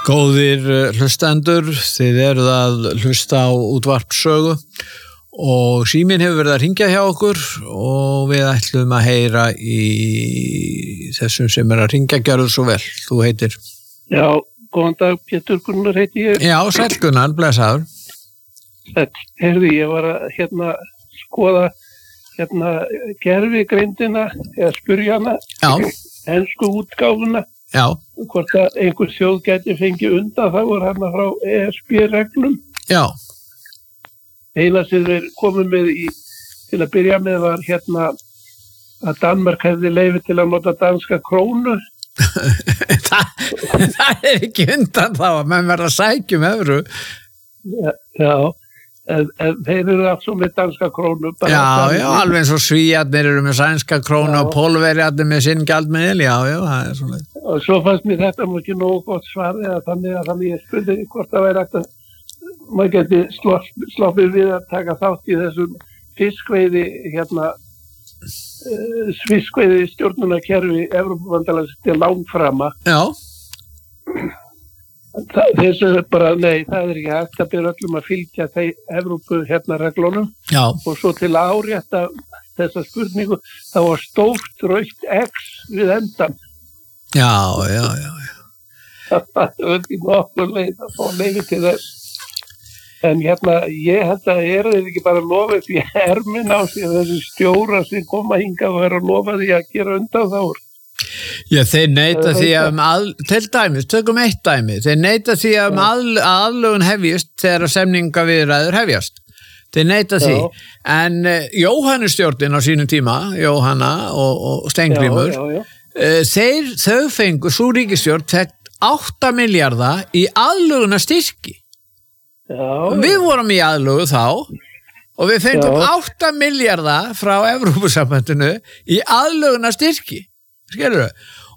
Góðir hlustendur, þið eruð að hlusta á útvarpssögu og síminn hefur verið að hringja hjá okkur og við ætlum að heyra í þessum sem að hringja. Gjörðu svo vel, þú heitir? Já, góðan dag, Pétur Gunnar heiti ég. Já, sæll Gunnar, blessaður. Sæll, heyrðu, ég var að skoða gervigreindina eða spurja hana, ensku útgáfuna. Já. Hvort að einhver þjóð gæti fengið undan það voru hana frá ESB-reglum. Já. Eina sem þeir komið með til að byrja með var að Danmark hefði leyfi til að nota danska krónu. það ekki undan þá að menn verða að sækja evru. Já, en þeir eru allt svo með danska krónu. Já, alveg eins og Svíarnir eru með sænska krónu og Pólverjarnir með sinn gjaldmiðil, já, það er svona. Og svo fannst mér þetta ekki nógu gott svar eða þannig ég spurði hvort það væri hægt að maður geti sloppið við að taka þátt í þessum fiskveiði fiskveiði stjórnunarkerfi Evrópubandalagsins til langframa. Já. Þessu er bara, nei, það er ekki hægt að byrja öllum að fylgja Evrópu reglunum. Já. Og svo til að árétta þessa spurningu, það var stórt rautt X við endan. Já. Það var ekki nokkur leið að fá leyfi til þess. En ég held að þeir ekki bara lofið því herminn á sig þessi stjóra sem koma hingað og að lofa því að gera undan þá. Já, þeir neita því að til dæmis, tökum eitt dæmi, þeir neita því að aðlögun hefjast þegar semningaviðræður hefjast. Þeir neita því. En Jóhannustjórnin á sínum tíma, Jóhanna og Steingrímur, þau fengu, sú ríkisstjórn fekk 8 milljarða í aðlögunarstyrki. Við vorum í aðlögu þá og við fengum 8 milljarða frá Evrópusambandinu í aðlögunarstyrki. Skilurðu?